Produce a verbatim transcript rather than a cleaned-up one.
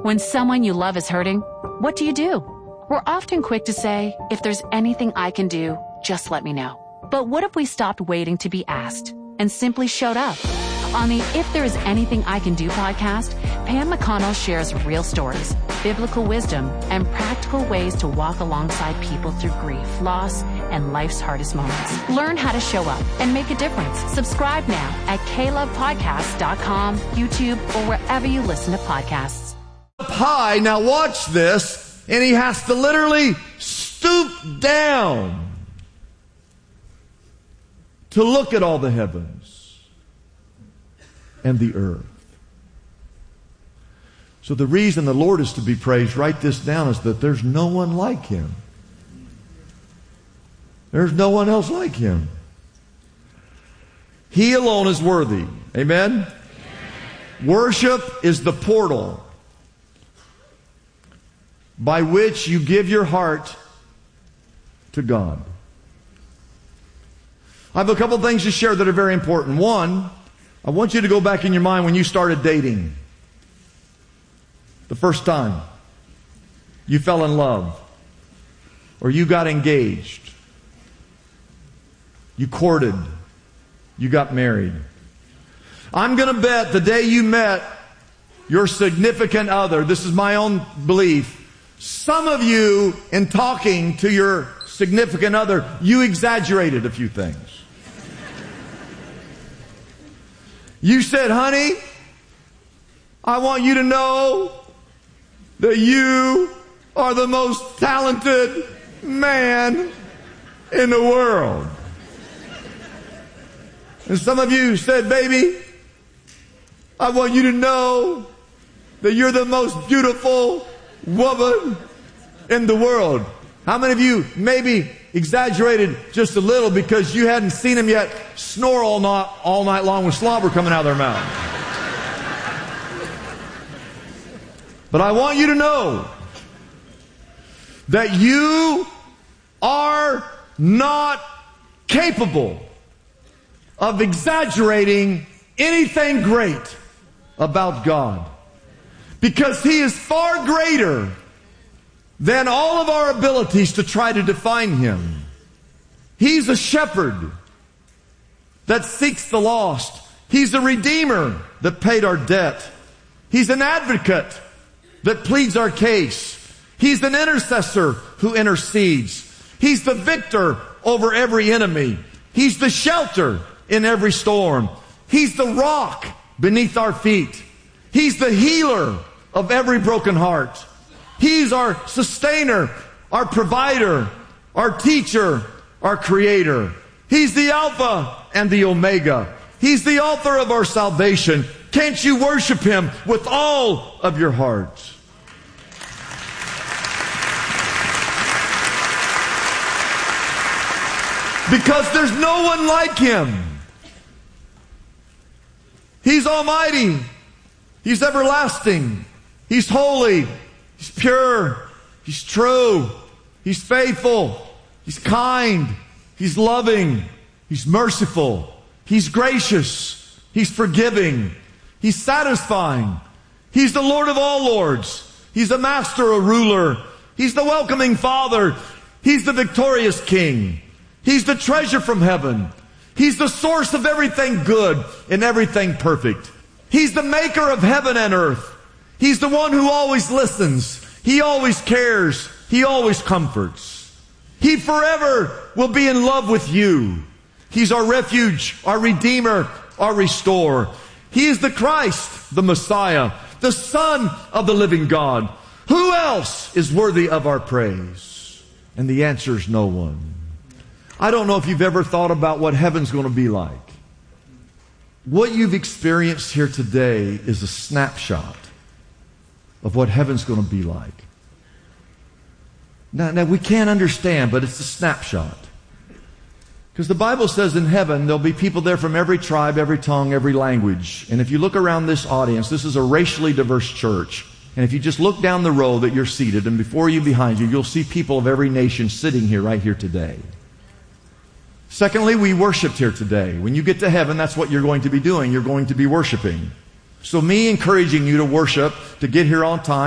When someone you love is hurting, what do you do? We're often quick to say, if there's anything I can do, just let me know. But what if we stopped waiting to be asked and simply showed up? On the If There Is Anything I Can Do podcast, Pam McConnell shares real stories, biblical wisdom, and practical ways to walk alongside people through grief, loss, and life's hardest moments. Learn how to show up and make a difference. Subscribe now at k love podcast dot com, YouTube, or wherever you listen to podcasts. Up high, now watch this, and he has to literally stoop down to look at all the heavens and the earth. So the reason the Lord is to be praised, write this down, is that there's no one like Him. There's no one else like Him. He alone is worthy. Amen? Worship is the portal by which you give your heart to God. I have a couple things to share that are very important. One, I want you to go back in your mind when you started dating. The first time you fell in love, or you got engaged, you courted, you got married. I'm going to bet the day you met your significant other, this is my own belief, some of you, in talking to your significant other, you exaggerated a few things. You said, honey, I want you to know that you are the most talented man in the world. And some of you said, baby, I want you to know that you're the most beautiful woman in the world. How many of you maybe exaggerated just a little because you hadn't seen him yet snore all night, all night long with slobber coming out of their mouth? But I want you to know that you are not capable of exaggerating anything great about God, because He is far greater than all of our abilities to try to define Him. He's a shepherd that seeks the lost. He's a redeemer that paid our debt. He's an advocate that pleads our case. He's an intercessor who intercedes. He's the victor over every enemy. He's the shelter in every storm. He's the rock beneath our feet. He's the healer of every broken heart. He's our sustainer, our provider, our teacher, our creator. He's the Alpha and the Omega. He's the author of our salvation. Can't you worship Him with all of your heart? Because there's no one like Him. He's almighty. He's everlasting. He's holy. He's pure. He's true. He's faithful. He's kind. He's loving. He's merciful. He's gracious. He's forgiving. He's satisfying. He's the Lord of all lords. He's a master, a ruler. He's the welcoming Father. He's the victorious King. He's the treasure from heaven. He's the source of everything good and everything perfect. He's the maker of heaven and earth. He's the one who always listens. He always cares. He always comforts. He forever will be in love with you. He's our refuge, our Redeemer, our Restorer. He is the Christ, the Messiah, the Son of the living God. Who else is worthy of our praise? And the answer is no one. I don't know if you've ever thought about what heaven's going to be like. What you've experienced here today is a snapshot of what heaven's going to be like. Now, now we can't understand, but it's a snapshot. Because the Bible says in heaven, there'll be people there from every tribe, every tongue, every language. And if you look around this audience, this is a racially diverse church. And if you just look down the row that you're seated, and before you, behind you, you'll see people of every nation sitting here, right here today. Secondly, we worshiped here today. When you get to heaven, that's what you're going to be doing. You're going to be worshiping. So me encouraging you to worship, to get here on time,